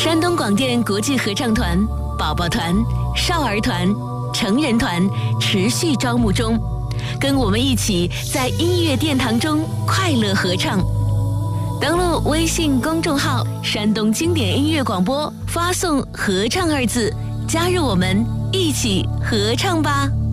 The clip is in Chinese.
山东广电国际合唱团、宝宝团、少儿团、成人团持续招募中，跟我们一起在音乐殿堂中快乐合唱。登录微信公众号“山东经典音乐广播”，发送“合唱”2字，加入我们一起合唱吧。